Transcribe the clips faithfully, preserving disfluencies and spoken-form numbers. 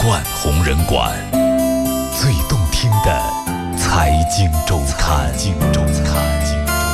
冠红人馆，最动听的财经周刊。财经周刊。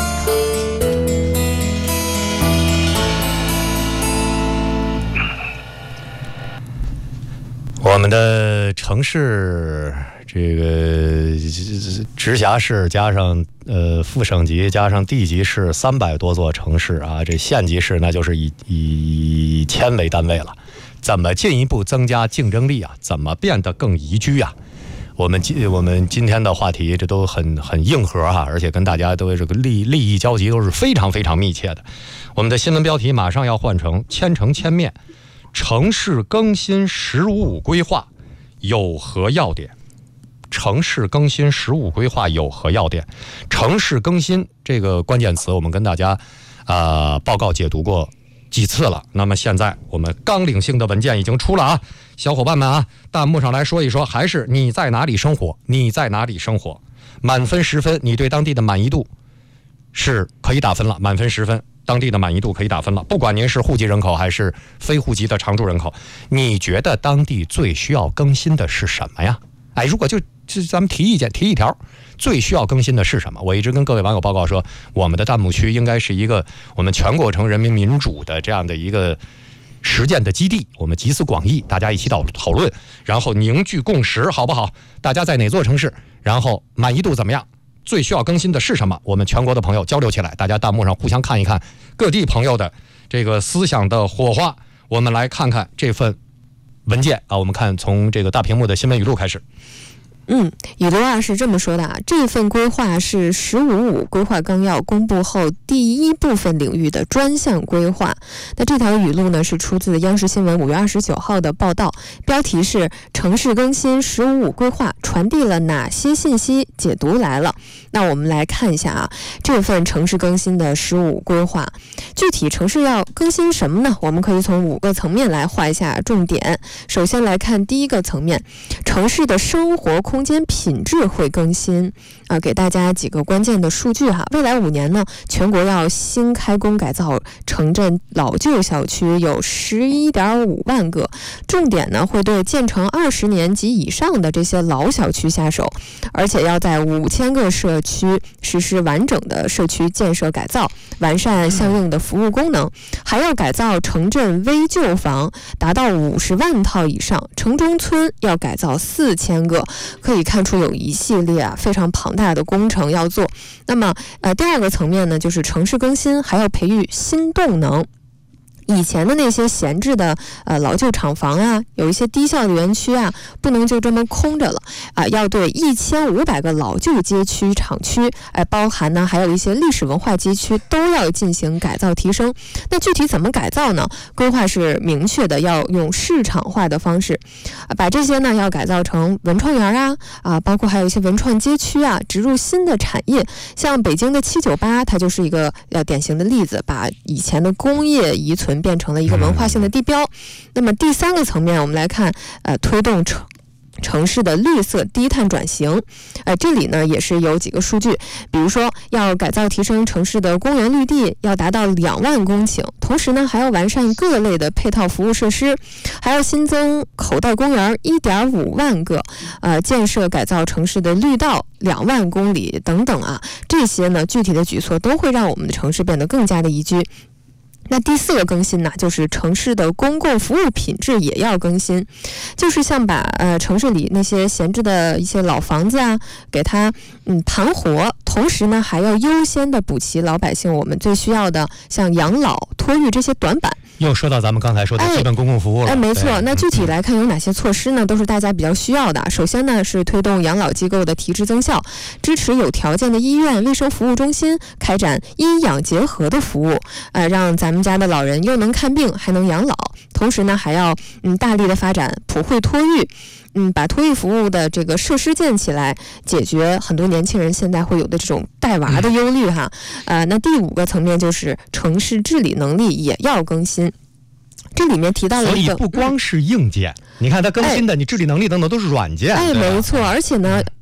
我们的城市，这个直辖市加上呃副省级加上地级市三百多座城市啊，这县级市那就是以以千为单位了。怎么进一步增加竞争力啊？怎么变得更宜居啊？我们今我们今天的话题这都很很硬核哈、啊，而且跟大家都这个利利益交集都是非常非常密切的。我们的新闻标题马上要换成千城千面。城市更新“十五五”规划有何要点？城市更新“十五”规划有何要点？城市更新这个关键词，我们跟大家啊、呃、报告解读过几次了。那么现在我们纲领性的文件已经出了啊，小伙伴们啊，弹幕上来说一说，还是你在哪里生活？你在哪里生活？满分十分，你对当地的满意度是可以打分了，满分十分。当地的满意度可以打分了，不管您是户籍人口还是非户籍的常住人口，你觉得当地最需要更新的是什么呀？哎，如果就就咱们提意见提一条，最需要更新的是什么？我一直跟各位网友报告说，我们的弹幕区应该是一个我们全过程人民民主的这样的一个实践的基地，我们集思广益，大家一起讨讨论，然后凝聚共识，好不好？大家在哪座城市，然后满意度怎么样？最需要更新的是什么？我们全国的朋友交流起来，大家弹幕上互相看一看各地朋友的这个思想的火花。我们来看看这份文件啊，我们看从这个大屏幕的新闻语录开始。 嗯，语录啊是这么说的啊，这份规划是“十五五”规划纲要公布后第一部分领域的专项规划。那这条语录呢是出自央视新闻五月二十九号的报道，标题是“城市更新‘十五五’规划传递了哪些信息？”解读来了。那我们来看一下啊，这份城市更新的“十五五”规划，具体城市要更新什么呢？我们可以从五个层面来画一下重点。首先来看第一个层面，城市的生活空间品质会更新啊，给大家几个关键的数据哈。未来五年呢，全国要新开工改造城镇老旧小区有十一点五万个，重点呢会对建成二十年及以上的这些老小区下手，而且要在五千个社区实施完整的社区建设改造，完善相应的服务功能，还要改造城镇危旧房达到五十万套以上，城中村要改造四千个。可以看出有一系列啊非常庞大的工程要做。那么呃第二个层面呢，就是城市更新还要培育新动能。以前的那些闲置的呃老旧厂房啊，有一些低效的园区啊，不能就这么空着了啊、呃，要对一千五百个老旧街区、厂区，哎、呃，包含呢还有一些历史文化街区，都要进行改造提升。那具体怎么改造呢？规划是明确的，要用市场化的方式，啊、把这些呢要改造成文创园啊啊，包括还有一些文创街区啊，植入新的产业。像北京的七九八，它就是一个呃典型的例子，把以前的工业遗存变成了一个文化性的地标。那么第三个层面，我们来看，呃，推动城城市的绿色低碳转型。呃，这里呢也是有几个数据，比如说要改造提升城市的公园绿地，要达到两万公顷，同时呢还要完善各类的配套服务设施，还要新增口袋公园一点五万个，呃，建设改造城市的绿道两万公里等等啊，这些呢具体的举措都会让我们的城市变得更加的宜居。那第四个更新呢，就是城市的公共服务品质也要更新，就是像把呃城市里那些闲置的一些老房子啊，给它嗯盘活，同时呢还要优先的补齐老百姓我们最需要的，像养老、托育这些短板。 又说到咱们刚才说的基本公共服务了。 哎，哎没错。那具体来看有哪些措施呢？都是大家比较需要的。首先呢是推动养老机构的提质增效，支持有条件的医院、卫生服务中心开展医养结合的服务，呃，让咱们家的老人又能看病还能养老。同时呢还要嗯大力的发展普惠托育。嗯，把托育服务的这个设施建起来，解决很多年轻人现在会有的这种带娃的忧虑哈。呃，那第五个层面就是城市治理能力也要更新。这里面提到了一个， 所以不光是硬件，嗯、你看它更新的，哎、你治理能力等等都是软件。 哎，没错，而且呢。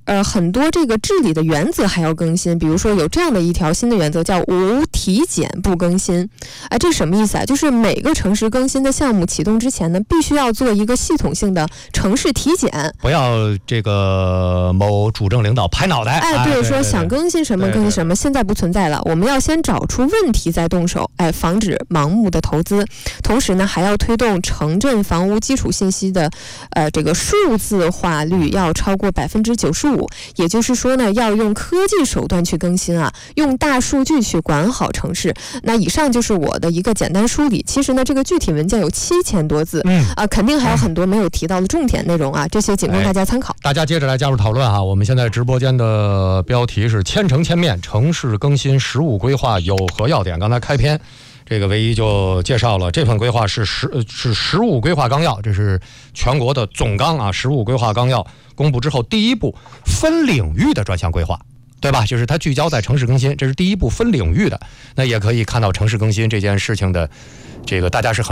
呃，很多这个治理的原则还要更新，比如说有这样的一条新的原则叫无体检不更新。哎，这什么意思啊？就是每个城市更新的项目启动之前呢，必须要做一个系统性的城市体检， 不要这个某主政领导拍脑袋。 哎，对，说想更新什么更新什么，现在不存在了。我们要先找出问题再动手，哎，防止盲目的投资。同时呢，还要推动城镇房屋基础信息的呃这个数字化率要超过百分之九十五，也就是说呢，要用科技手段去更新啊，用大数据去管好城市。那以上就是我的一个简单梳理。其实呢，这个具体文件有七千多字，嗯啊，肯定还有很多没有提到的重点内容啊，这些仅供大家参考。 哎、大家接着来加入讨论哈。我们现在直播间的标题是“千城千面，城市更新实务规划有何要点”。刚才开篇，这个唯一就介绍了这份规划是实是实务规划纲要，这是全国的总纲啊。实务规划纲要公布之后，第一步分领域的专项规划，对吧？就是它聚焦在城市更新，这是第一步分领域的。那也可以看到城市更新这件事情的这个大家是很